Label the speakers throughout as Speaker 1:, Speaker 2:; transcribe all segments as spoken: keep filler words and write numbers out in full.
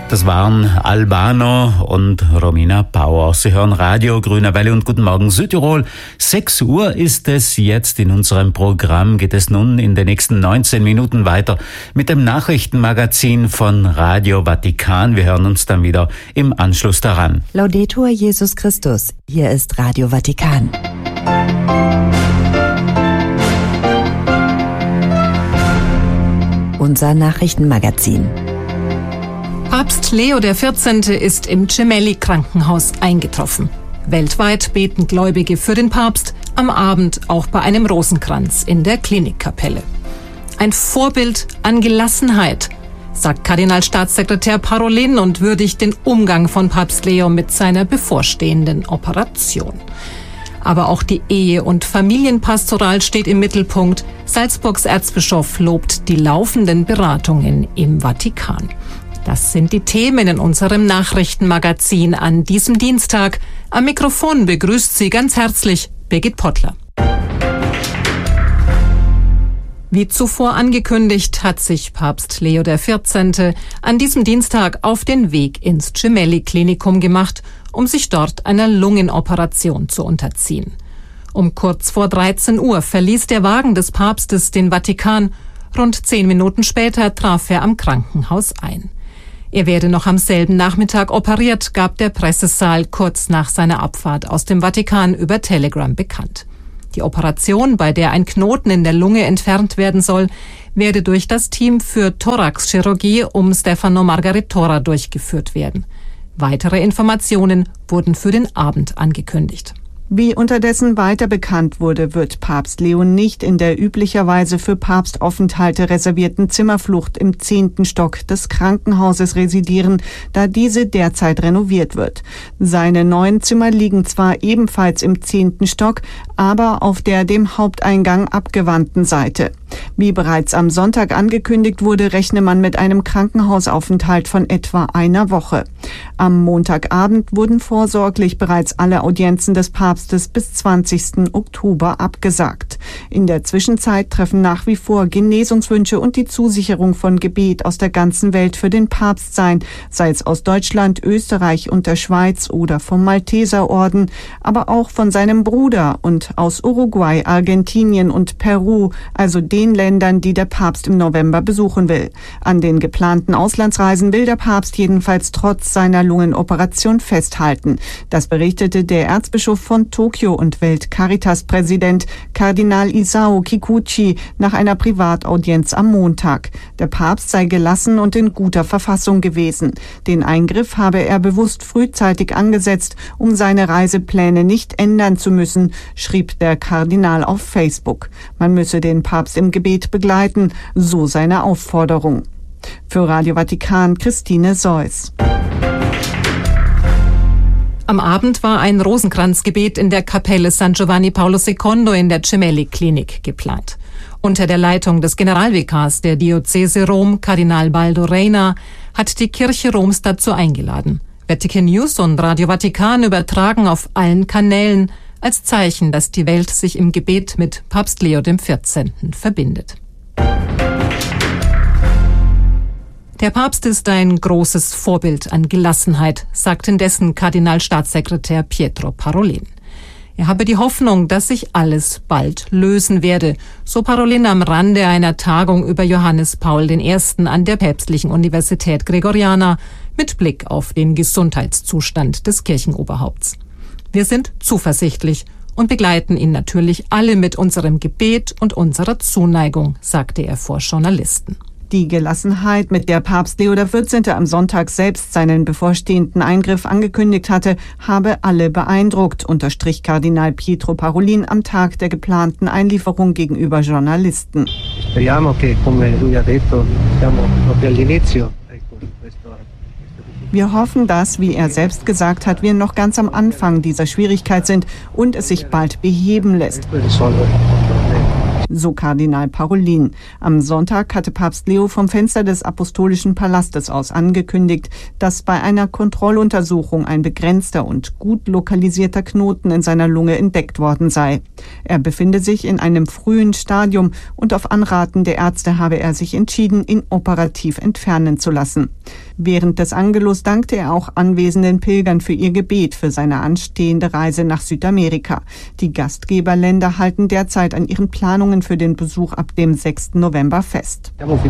Speaker 1: Das waren Albano und Romina Power. Sie hören Radio Grüne Welle und Guten Morgen Südtirol. sechs Uhr ist es jetzt. In unserem Programm geht es nun in den nächsten neunzehn Minuten weiter mit dem Nachrichtenmagazin von Radio Vatikan. Wir hören uns dann wieder im Anschluss daran.
Speaker 2: Laudetur Jesus Christus. Hier ist Radio Vatikan. Unser Nachrichtenmagazin.
Speaker 3: Papst Leo der vierzehnte. Ist im Gemelli-Krankenhaus eingetroffen. Weltweit beten Gläubige für den Papst, am Abend auch bei einem Rosenkranz in der Klinikkapelle. Ein Vorbild an Gelassenheit, sagt Kardinalstaatssekretär Parolin und würdigt den Umgang von Papst Leo mit seiner bevorstehenden Operation. Aber auch die Ehe- und Familienpastoral steht im Mittelpunkt. Salzburgs Erzbischof lobt die laufenden Beratungen im Vatikan. Das sind die Themen in unserem Nachrichtenmagazin an diesem Dienstag. Am Mikrofon begrüßt Sie ganz herzlich Birgit Pottler. Wie zuvor angekündigt, hat sich Papst Leo der vierzehnte. an diesem Dienstag auf den Weg ins Gemelli-Klinikum gemacht, um sich dort einer Lungenoperation zu unterziehen. Um kurz vor dreizehn Uhr verließ der Wagen des Papstes den Vatikan. Rund zehn Minuten später traf er am Krankenhaus ein. Er werde noch am selben Nachmittag operiert, gab der Pressesaal kurz nach seiner Abfahrt aus dem Vatikan über Telegram bekannt. Die Operation, bei der ein Knoten in der Lunge entfernt werden soll, werde durch das Team für Thoraxchirurgie um Stefano Margaritora durchgeführt werden. Weitere Informationen wurden für den Abend angekündigt.
Speaker 4: Wie unterdessen weiter bekannt wurde, wird Papst Leo nicht in der üblicherweise für Papstaufenthalte reservierten Zimmerflucht im zehnten Stock des Krankenhauses residieren, da diese derzeit renoviert wird. Seine neuen Zimmer liegen zwar ebenfalls im zehnten Stock, aber auf der dem Haupteingang abgewandten Seite. Wie bereits am Sonntag angekündigt wurde, rechne man mit einem Krankenhausaufenthalt von etwa einer Woche. Am Montagabend wurden vorsorglich bereits alle Audienzen des Papstes bis zwanzigsten Oktober abgesagt. In der Zwischenzeit treffen nach wie vor Genesungswünsche und die Zusicherung von Gebet aus der ganzen Welt für den Papst sein, sei es aus Deutschland, Österreich und der Schweiz oder vom Malteserorden, aber auch von seinem Bruder und aus Uruguay, Argentinien und Peru, also den Ländern, die der Papst im November besuchen will. An den geplanten Auslandsreisen will der Papst jedenfalls trotz seiner Lungenoperation festhalten. Das berichtete der Erzbischof von Tokio und Welt-Caritas-Präsident Kardinal Isao Kikuchi nach einer Privataudienz am Montag. Der Papst sei gelassen und in guter Verfassung gewesen. Den Eingriff habe er bewusst frühzeitig angesetzt, um seine Reisepläne nicht ändern zu müssen, schrieb der Kardinal auf Facebook. Man müsse den Papst im Gebet begleiten, so seine Aufforderung. Für Radio Vatikan Christine Seuss.
Speaker 3: Am Abend war ein Rosenkranzgebet in der Kapelle San Giovanni Paolo secondo in der Gemelli-Klinik geplant. Unter der Leitung des Generalvikars der Diözese Rom, Kardinal Baldo Reina, hat die Kirche Roms dazu eingeladen. Vatican News und Radio Vatikan übertragen auf allen Kanälen als Zeichen, dass die Welt sich im Gebet mit Papst Leo der vierzehnte. verbindet. Der Papst ist ein großes Vorbild an Gelassenheit, sagt indessen Kardinalstaatssekretär Pietro Parolin. Er habe die Hoffnung, dass sich alles bald lösen werde, so Parolin am Rande einer Tagung über Johannes Paul der Erste. An der Päpstlichen Universität Gregoriana mit Blick auf den Gesundheitszustand des Kirchenoberhaupts. Wir sind zuversichtlich und begleiten ihn natürlich alle mit unserem Gebet und unserer Zuneigung, sagte er vor Journalisten.
Speaker 4: Die Gelassenheit, mit der Papst Leo der vierzehnte. am Sonntag selbst seinen bevorstehenden Eingriff angekündigt hatte, habe alle beeindruckt, unterstrich Kardinal Pietro Parolin am Tag der geplanten Einlieferung gegenüber Journalisten.
Speaker 5: Speriamo che, come lui ha detto, siamo proprio all'inizio.
Speaker 4: Wir hoffen, dass, wie er selbst gesagt hat, wir noch ganz am Anfang dieser Schwierigkeit sind und es sich bald beheben lässt. So Kardinal Parolin. Am Sonntag hatte Papst Leo vom Fenster des Apostolischen Palastes aus angekündigt, dass bei einer Kontrolluntersuchung ein begrenzter und gut lokalisierter Knoten in seiner Lunge entdeckt worden sei. Er befinde sich in einem frühen Stadium und auf Anraten der Ärzte habe er sich entschieden, ihn operativ entfernen zu lassen. Während des Angelus dankte er auch anwesenden Pilgern für ihr Gebet für seine anstehende Reise nach Südamerika. Die Gastgeberländer halten derzeit an ihren Planungen für den Besuch ab dem sechsten November fest.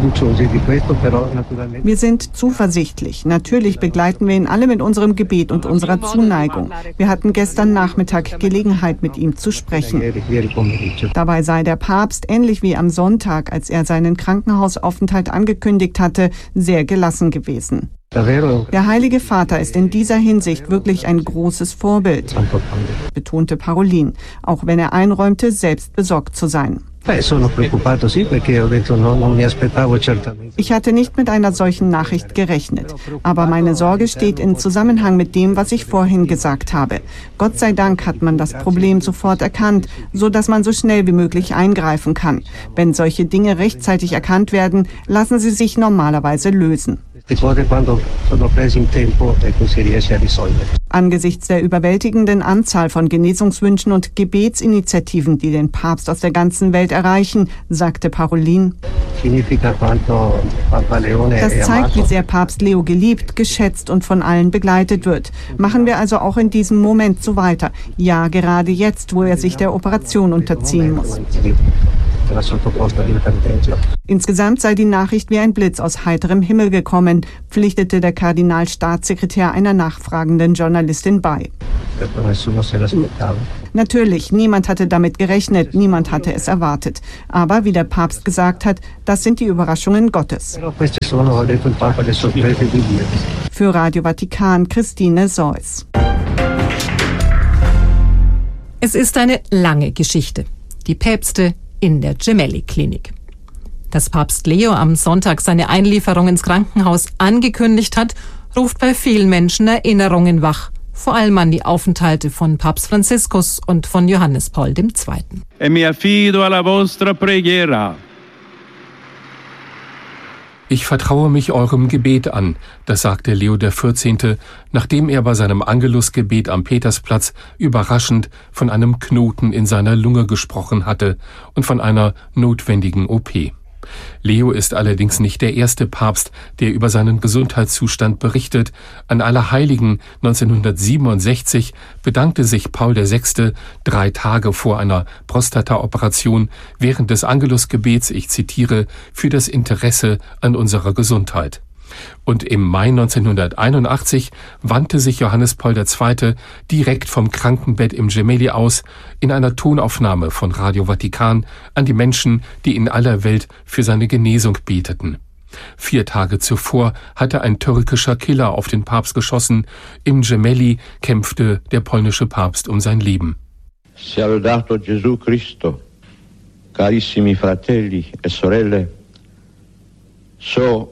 Speaker 4: Wir sind zuversichtlich. Natürlich begleiten wir ihn alle mit unserem Gebet und unserer Zuneigung. Wir hatten gestern Nachmittag Gelegenheit, mit ihm zu sprechen. Dabei sei der Papst, ähnlich wie am Sonntag, als er seinen Krankenhausaufenthalt angekündigt hatte, sehr gelassen gewesen. Der Heilige Vater ist in dieser Hinsicht wirklich ein großes Vorbild, betonte Parolin, auch wenn er einräumte, selbst besorgt zu sein. Ich hatte nicht mit einer solchen Nachricht gerechnet, aber meine Sorge steht in Zusammenhang mit dem, was ich vorhin gesagt habe. Gott sei Dank hat man das Problem sofort erkannt, so dass man so schnell wie möglich eingreifen kann. Wenn solche Dinge rechtzeitig erkannt werden, lassen sie sich normalerweise lösen. Angesichts der überwältigenden Anzahl von Genesungswünschen und Gebetsinitiativen, die den Papst aus der ganzen Welt erreichen, sagte Parolin, das zeigt, wie sehr Papst Leo geliebt, geschätzt und von allen begleitet wird. Machen wir also auch in diesem Moment so weiter. Ja, gerade jetzt, wo er sich der Operation unterziehen muss. Insgesamt sei die Nachricht wie ein Blitz aus heiterem Himmel gekommen, pflichtete der Kardinalstaatssekretär einer nachfragenden Journalistin bei. Natürlich, niemand hatte damit gerechnet, niemand hatte es erwartet. Aber, wie der Papst gesagt hat, das sind die Überraschungen Gottes. Für Radio Vatikan, Christine Seuss.
Speaker 3: Es ist eine lange Geschichte. Die Päpste in der Gemelli-Klinik. Dass Papst Leo am Sonntag seine Einlieferung ins Krankenhaus angekündigt hat, ruft bei vielen Menschen Erinnerungen wach. Vor allem an die Aufenthalte von Papst Franziskus und von Johannes Paul der Zweite.
Speaker 6: E mi affido alla vostra preghiera.
Speaker 7: Ich vertraue mich eurem Gebet an, das sagte Leo der Vierzehnte, nachdem er bei seinem Angelusgebet am Petersplatz überraschend von einem Knoten in seiner Lunge gesprochen hatte und von einer notwendigen O P. Leo ist allerdings nicht der erste Papst, der über seinen Gesundheitszustand berichtet. An Allerheiligen neunzehnhundertsiebenundsechzig bedankte sich Paul der Sechste drei Tage vor einer Prostata-Operation während des Angelusgebets, ich zitiere, für das Interesse an unserer Gesundheit. Und im Mai neunzehnhunderteinundachtzig wandte sich Johannes Paul der Zweite direkt vom Krankenbett im Gemelli aus in einer Tonaufnahme von Radio Vatikan an die Menschen, die in aller Welt für seine Genesung beteten. Vier Tage zuvor hatte ein türkischer Killer auf den Papst geschossen. Im Gemelli kämpfte der polnische Papst um sein Leben.
Speaker 8: Sia lodato Gesù Cristo, carissimi fratelli e sorelle, so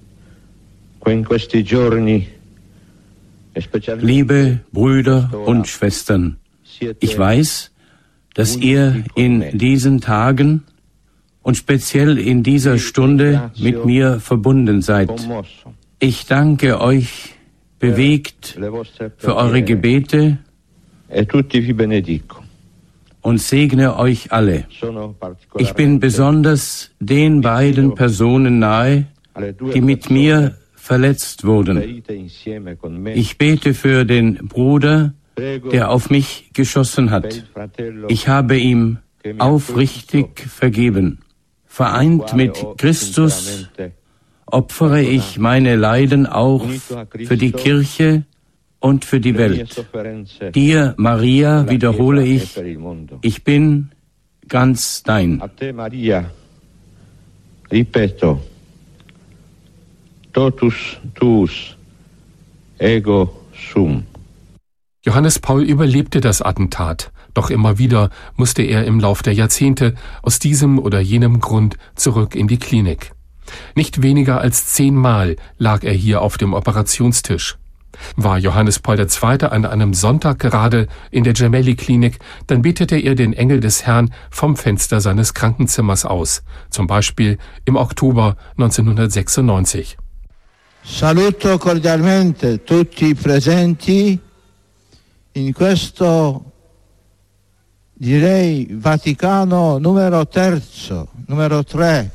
Speaker 9: Liebe Brüder und Schwestern, ich weiß, dass ihr in diesen Tagen und speziell in dieser Stunde mit mir verbunden seid. Ich danke euch bewegt für eure Gebete und segne euch alle. Ich bin besonders den beiden Personen nahe, die mit mir verletzt wurden. Ich bete für den Bruder, der auf mich geschossen hat. Ich habe ihm aufrichtig vergeben. Vereint mit Christus opfere ich meine Leiden auch für die Kirche und für die Welt. Dir, Maria, wiederhole ich, ich bin ganz dein.
Speaker 8: Ripeto. Totus tuus, ego sum.
Speaker 7: Johannes Paul überlebte das Attentat, doch immer wieder musste er im Lauf der Jahrzehnte aus diesem oder jenem Grund zurück in die Klinik. Nicht weniger als zehnmal lag er hier auf dem Operationstisch. War Johannes Paul der Zweite an einem Sonntag gerade in der Gemelli-Klinik, dann betete er den Engel des Herrn vom Fenster seines Krankenzimmers aus, zum Beispiel im Oktober neunzehnhundertsechsundneunzig.
Speaker 10: Saluto cordialmente tutti presenti in questo, direi, Vaticano numero terzo, numero tre.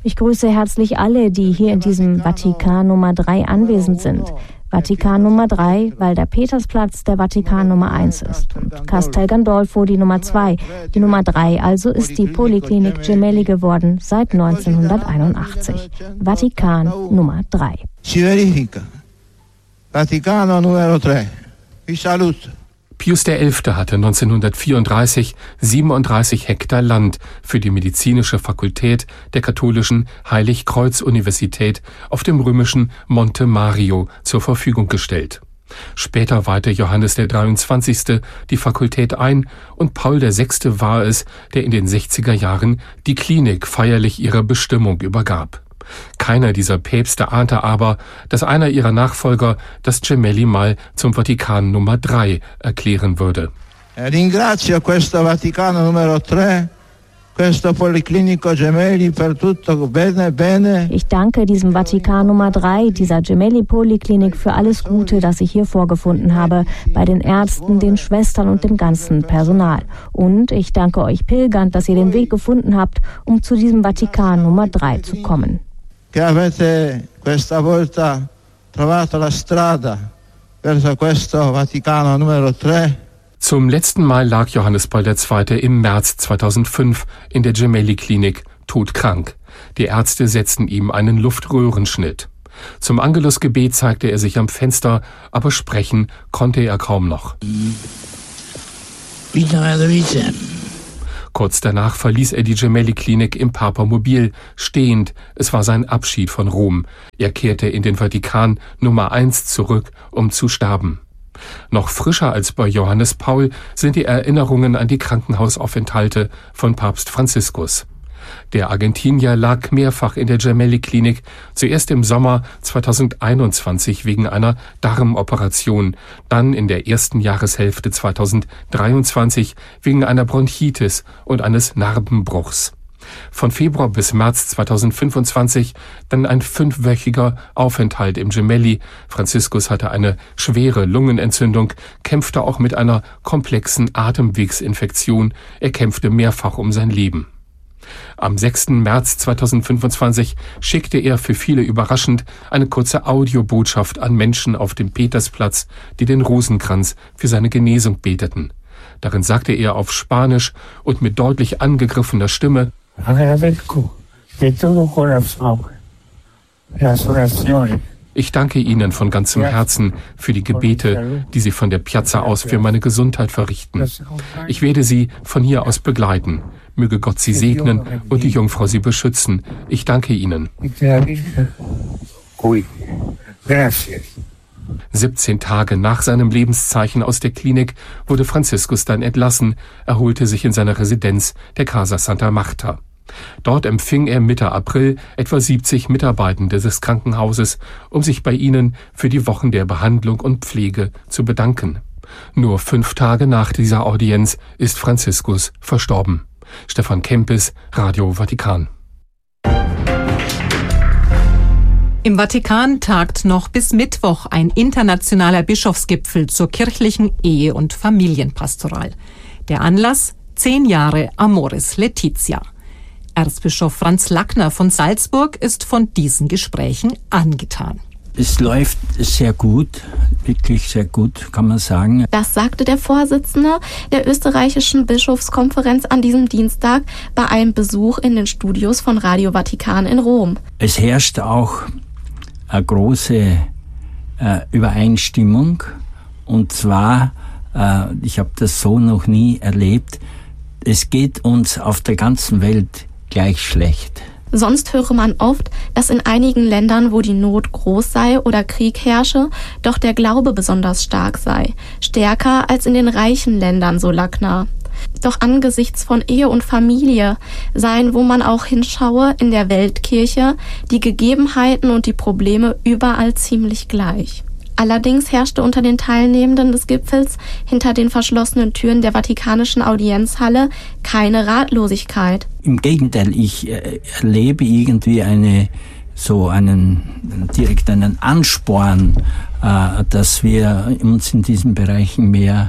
Speaker 11: Ich grüße herzlich alle, die hier in diesem Vatikan Nummer drei anwesend sind. Vatikan Nummer drei, weil der Petersplatz der Vatikan Nummer eins ist und Castel Gandolfo die Nummer zwei. Die Nummer drei also ist die Poliklinik Gemelli geworden seit neunzehnhunderteinundachtzig. Vatikan Nummer drei.
Speaker 10: Si verifica. Vaticano numero tre. Ich salute.
Speaker 7: Pius der Elfte hatte neunzehnhundertvierunddreißig siebenunddreißig Hektar Land für die medizinische Fakultät der katholischen Heiligkreuz-Universität auf dem römischen Monte Mario zur Verfügung gestellt. Später weihte Johannes der dreiundzwanzigste die Fakultät ein und Paul der Sechste war es, der in den sechziger Jahren die Klinik feierlich ihrer Bestimmung übergab. Keiner dieser Päpste ahnte aber, dass einer ihrer Nachfolger das Gemelli mal zum Vatikan Nummer drei erklären würde.
Speaker 10: Ringrazio questo Vaticano numero tre, questo Policlinico Gemelli per tutto bene bene.
Speaker 11: Ich danke diesem Vatikan Nummer drei, dieser Gemelli Poliklinik für alles Gute, das ich hier vorgefunden habe, bei den Ärzten, den Schwestern und dem ganzen Personal. Und ich danke euch Pilgern, dass ihr den Weg gefunden habt, um zu diesem Vatikan Nummer drei zu kommen.
Speaker 10: Che avete questa volta trovato la strada verso questo Vaticano numero tre.
Speaker 7: Zum letzten Mal lag Johannes Paul der Zweite im März zweitausendfünf in der Gemelli-Klinik todkrank. Die Ärzte setzten ihm einen Luftröhrenschnitt. Zum Angelusgebet zeigte er sich am Fenster, aber sprechen konnte er kaum noch. Kurz danach verließ er die Gemelli-Klinik im Papamobil, stehend. Es war sein Abschied von Rom. Er kehrte in den Vatikan Nummer eins zurück, um zu sterben. Noch frischer als bei Johannes Paul sind die Erinnerungen an die Krankenhausaufenthalte von Papst Franziskus. Der Argentinier lag mehrfach in der Gemelli-Klinik, zuerst im Sommer zweitausendeinundzwanzig wegen einer Darmoperation, dann in der ersten Jahreshälfte zweitausenddreiundzwanzig wegen einer Bronchitis und eines Narbenbruchs. Von Februar bis März zweitausendfünfundzwanzig dann ein fünfwöchiger Aufenthalt im Gemelli. Franziskus hatte eine schwere Lungenentzündung, kämpfte auch mit einer komplexen Atemwegsinfektion. Er kämpfte mehrfach um sein Leben. Am sechsten März zweitausendfünfundzwanzig schickte er für viele überraschend eine kurze Audiobotschaft an Menschen auf dem Petersplatz, die den Rosenkranz für seine Genesung beteten. Darin sagte er auf Spanisch und mit deutlich angegriffener Stimme: Ich danke Ihnen von ganzem Herzen für die Gebete, die Sie von der Piazza aus für meine Gesundheit verrichten. Ich werde Sie von hier aus begleiten. Möge Gott Sie segnen und die Jungfrau Sie beschützen. Ich danke Ihnen. siebzehn Tage nach seinem Lebenszeichen aus der Klinik wurde Franziskus dann entlassen, erholte sich in seiner Residenz der Casa Santa Marta. Dort empfing er Mitte April etwa siebzig Mitarbeitende des Krankenhauses, um sich bei ihnen für die Wochen der Behandlung und Pflege zu bedanken. Nur fünf Tage nach dieser Audienz ist Franziskus verstorben. Stefan Kempis, Radio Vatikan.
Speaker 3: Im Vatikan tagt noch bis Mittwoch ein internationaler Bischofsgipfel zur kirchlichen Ehe- und Familienpastoral. Der Anlass: zehn Jahre Amoris Laetitia. Erzbischof Franz Lackner von Salzburg ist von diesen Gesprächen angetan.
Speaker 12: Es läuft sehr gut, wirklich sehr gut, kann man sagen.
Speaker 13: Das sagte der Vorsitzende der österreichischen Bischofskonferenz an diesem Dienstag bei einem Besuch in den Studios von Radio Vatikan in Rom.
Speaker 12: Es herrscht auch eine große äh, Übereinstimmung, und zwar, äh, ich habe das so noch nie erlebt, es geht uns auf der ganzen Welt gleich schlecht.
Speaker 13: Sonst höre man oft, dass in einigen Ländern, wo die Not groß sei oder Krieg herrsche, doch der Glaube besonders stark sei. Stärker als in den reichen Ländern, so Lackner. Doch angesichts von Ehe und Familie seien, wo man auch hinschaue, in der Weltkirche die Gegebenheiten und die Probleme überall ziemlich gleich. Allerdings herrschte unter den Teilnehmenden des Gipfels hinter den verschlossenen Türen der Vatikanischen Audienzhalle keine Ratlosigkeit.
Speaker 12: Im Gegenteil, ich äh, erlebe irgendwie eine so einen direkt einen Ansporn, äh, dass wir uns in diesen Bereichen mehr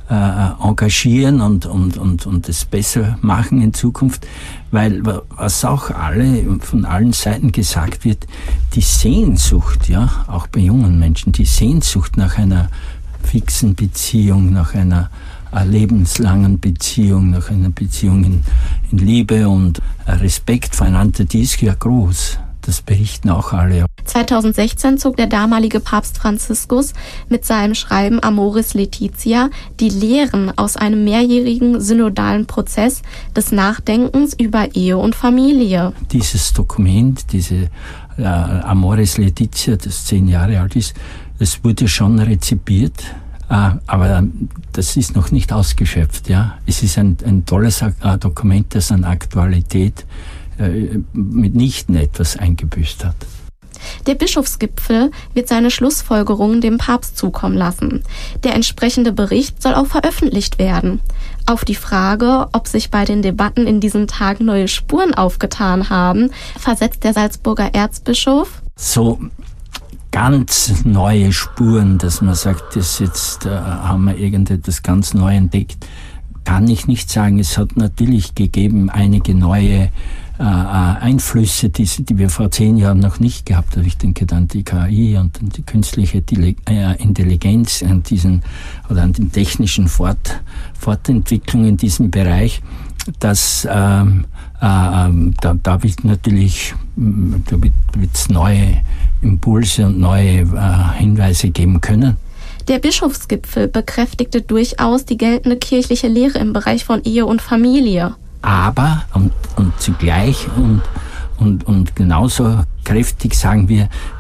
Speaker 12: äh, engagieren und, und, und, und es besser machen in Zukunft, weil was auch alle, von allen Seiten gesagt wird, die Sehnsucht, ja, auch bei jungen Menschen, die Sehnsucht nach einer fixen Beziehung, nach einer äh, lebenslangen Beziehung, nach einer Beziehung in, in Liebe und äh, Respekt voreinander, die ist ja groß. Das berichten auch alle.
Speaker 13: zweitausendsechzehn zog der damalige Papst Franziskus mit seinem Schreiben Amoris Laetitia die Lehren aus einem mehrjährigen synodalen Prozess des Nachdenkens über Ehe und Familie.
Speaker 12: Dieses Dokument, diese äh, Amoris Laetitia, das zehn Jahre alt ist, das wurde schon rezipiert, äh, aber das ist noch nicht ausgeschöpft. Ja? Es ist ein, ein tolles äh, Dokument, das an Aktualität mitnichten etwas eingebüßt hat.
Speaker 13: Der Bischofsgipfel wird seine Schlussfolgerungen dem Papst zukommen lassen. Der entsprechende Bericht soll auch veröffentlicht werden. Auf die Frage, ob sich bei den Debatten in diesen Tagen neue Spuren aufgetan haben, versetzt der Salzburger Erzbischof:
Speaker 12: So ganz neue Spuren, dass man sagt, das jetzt äh, haben wir irgendetwas ganz neu entdeckt, kann ich nicht sagen. Es hat natürlich gegeben einige neue Einflüsse, die, die wir vor zehn Jahren noch nicht gehabt haben. Ich denke an die K I und an die künstliche Intelligenz, an diesen oder an den technischen Fort, Fortentwicklungen in diesem Bereich. Das, ähm, äh, da, da wird natürlich da wird es neue Impulse und neue äh, Hinweise geben können.
Speaker 13: Der Bischofsgipfel bekräftigte durchaus die geltende kirchliche Lehre im Bereich von Ehe und Familie.
Speaker 12: Aber, und, und zugleich und, und, und genauso kräftig sagen wir,